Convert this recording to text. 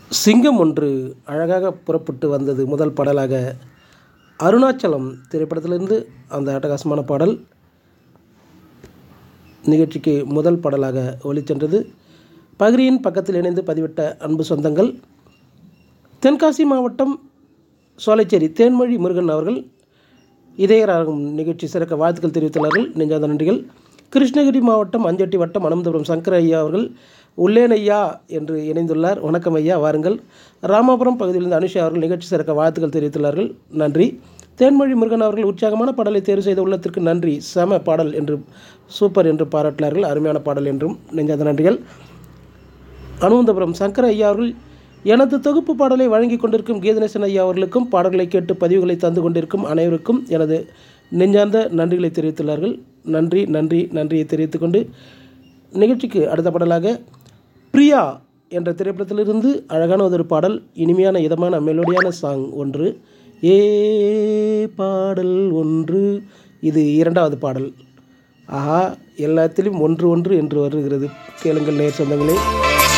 சிங்கம் ஒன்று அழகாக புறப்பட்டு வந்தது முதல் பாடலாக அருணாச்சலம் திரைப்படத்திலிருந்து அந்த அட்டகாசமான பாடல் நிகழ்ச்சிக்கு முதல் பாடலாக ஒலிச்சென்றது. பகிரியின் பக்கத்தில் இணைந்து பதிவிட்ட அன்பு சொந்தங்கள், தென்காசி மாவட்டம் சோலைச்சேரி தேன்மொழி முருகன் அவர்கள் இதயராகும் நிகழ்ச்சி சிறக்க வாழ்த்துக்கள் தெரிவித்துள்ளார்கள். நெஞ்சார்ந்த நன்றிகள். கிருஷ்ணகிரி மாவட்டம் அஞ்சட்டி வட்டம் அனந்தபுரம் சங்கர ஐயா அவர்கள் உள்ளேன் ஐயா என்று இணைந்துள்ளார். வணக்கம் ஐயா, வாருங்கள். ராமாபுரம் பகுதியிலிருந்து அனுஷா அவர்கள் நிகழ்ச்சி சிறக்க வாழ்த்துக்கள் தெரிவித்துள்ளார்கள். நன்றி. தேன்மொழி முருகன் அவர்கள் உற்சாகமான பாடலை தேர்வு செய்த உள்ளத்திற்கு நன்றி, செம பாடல் என்று சூப்பர் என்று பாராட்டினார்கள். அருமையான பாடல் என்றும் நெஞ்சார்ந்த நன்றிகள். அனுமந்தபுரம் சங்கர ஐயா அவர்கள் எனது தொகுப்பு பாடலை வழங்கி கொண்டிருக்கும் கீதநேசன் ஐயா அவர்களுக்கும் பாடல்களை கேட்டு பதிவுகளை தந்து கொண்டிருக்கும் அனைவருக்கும் எனது நெஞ்சார்ந்த நன்றிகளை தெரிவித்துள்ளார்கள். நன்றி நன்றி நன்றியை தெரிவித்துக்கொண்டு நிகழ்ச்சிக்கு அடுத்த பாடலாக பிரியா என்ற திரைப்படத்திலிருந்து அழகான ஒரு பாடல், இனிமையான இதமான மெலோடியான சாங் ஒன்று, ஏ பாடல் ஒன்று, இது இரண்டாவது பாடல். ஆஹா, எல்லாத்திலும் ஒன்று ஒன்று என்று வருகிறது. கேளுங்கள் நேர் சொந்தங்களே.